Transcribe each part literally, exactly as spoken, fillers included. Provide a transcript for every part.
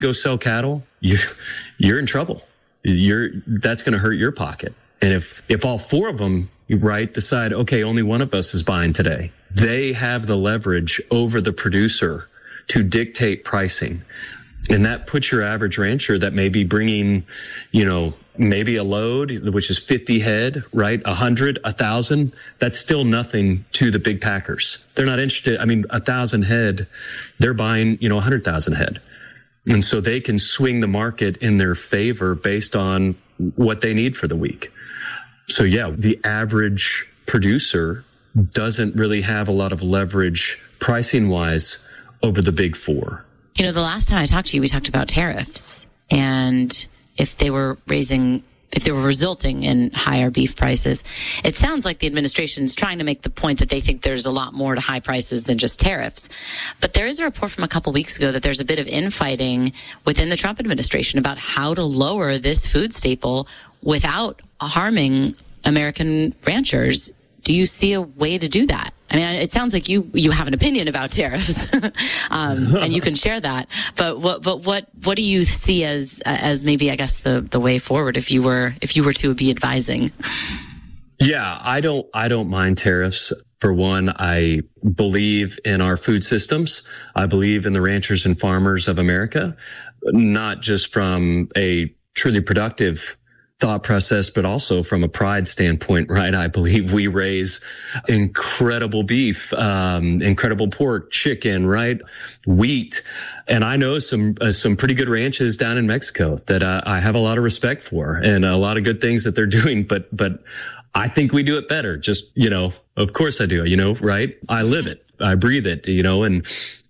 go sell cattle, you, you're in trouble. You're, that's going to hurt your pocket. And if, if all four of them, right, decide, okay, only one of us is buying today, they have the leverage over the producer to dictate pricing. And that puts your average rancher that may be bringing, you know, maybe a load, which is fifty head, right? A hundred, a thousand. That's still nothing to the big packers. They're not interested. I mean, a thousand head, they're buying, you know, a hundred thousand head. And so they can swing the market in their favor based on what they need for the week. So yeah, the average producer doesn't really have a lot of leverage pricing wise over the big four. You know, the last time I talked to you, we talked about tariffs and if they were raising, if they were resulting in higher beef prices. It sounds like the administration's trying to make the point that they think there's a lot more to high prices than just tariffs. But there is a report from a couple weeks ago that there's a bit of infighting within the Trump administration about how to lower this food staple without harming American ranchers. Do you see a way to do that? I mean, it sounds like you, you have an opinion about tariffs, um, and you can share that. But what, but what, what do you see as, as maybe, I guess, the, the way forward if you were, if you were to be advising? Yeah, I don't, I don't mind tariffs. For one, I believe in our food systems. I believe in the ranchers and farmers of America, not just from a truly productive thought process, but also from a pride standpoint, right? I believe we raise incredible beef, um, incredible pork, chicken, right? Wheat. And I know some, uh, some pretty good ranches down in Mexico that uh, I have a lot of respect for and a lot of good things that they're doing, but, but I think we do it better. Just, you know, of course I do, you know, right? I live it. I breathe it, you know, and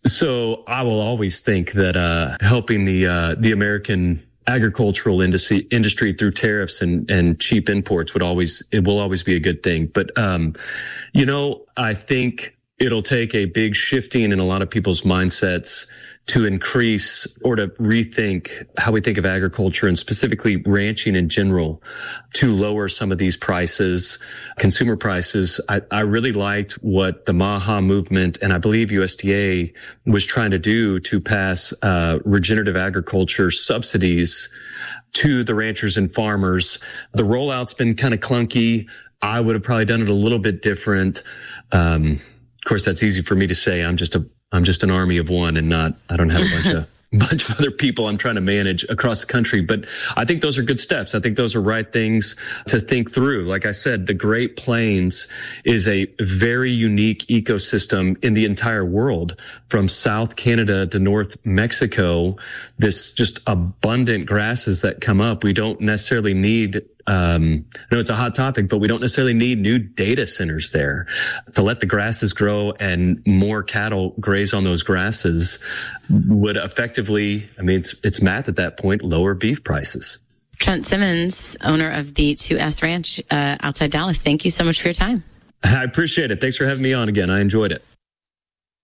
so I will always think that, uh, helping the, uh, the American agricultural industry, industry through tariffs and, and cheap imports would always, it will always be a good thing. But, um, you know, I think it'll take a big shifting in a lot of people's mindsets to increase or to rethink how we think of agriculture and specifically ranching in general to lower some of these prices, consumer prices. I, I really liked what the MAHA movement and I believe U S D A was trying to do to pass uh regenerative agriculture subsidies to the ranchers and farmers. The rollout's been kind of clunky. I would have probably done it a little bit different. Um, of course, that's easy for me to say. I'm just a I'm just an army of one and not, I don't have a bunch of, bunch of other people I'm trying to manage across the country. But I think those are good steps. I think those are right things to think through. Like I said, the Great Plains is a very unique ecosystem in the entire world, from South Canada to North Mexico. This just abundant grasses that come up. We don't necessarily need Um, I know it's a hot topic, but we don't necessarily need new data centers there. To let the grasses grow and more cattle graze on those grasses would effectively, I mean, it's, it's math at that point, lower beef prices. Trent Simmons, owner of the two S Ranch uh, outside Dallas, thank you so much for your time. I appreciate it. Thanks for having me on again. I enjoyed it.